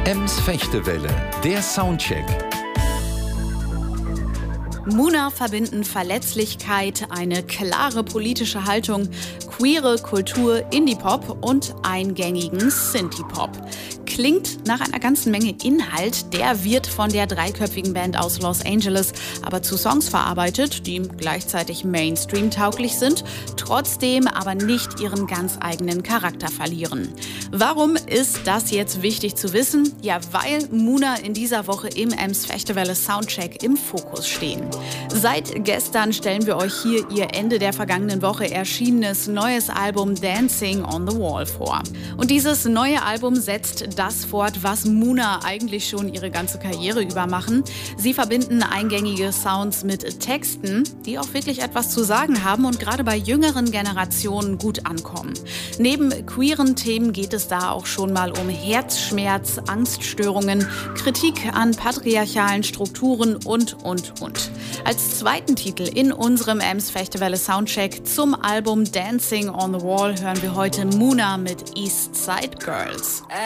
Ems Fechtewelle, der Soundcheck. Muna verbinden Verletzlichkeit, eine klare politische Haltung, queere Kultur, Indie-Pop und eingängigen Synthie-Pop. Klingt nach einer ganzen Menge Inhalt. Der wird von der dreiköpfigen Band aus Los Angeles aber zu Songs verarbeitet, die gleichzeitig Mainstream-tauglich sind, trotzdem aber nicht ihren ganz eigenen Charakter verlieren. Warum ist das jetzt wichtig zu wissen? Ja, weil Muna in dieser Woche im Ems Fechtewelle Soundcheck im Fokus stehen. Seit gestern stellen wir euch hier ihr Ende der vergangenen Woche erschienenes neues Album Dancing on the Wall vor. Und dieses neue Album setzt das fort, was Muna eigentlich schon ihre ganze Karriere über machen. Sie verbinden eingängige Sounds mit Texten, die auch wirklich etwas zu sagen haben und gerade bei jüngeren Generationen gut ankommen. Neben queeren Themen geht es da auch schon mal um Herzschmerz, Angststörungen, Kritik an patriarchalen Strukturen und. Als zweiten Titel in unserem Ems Fechtewelle Soundcheck zum Album Dancing on the Wall hören wir heute Muna mit East Side Girls.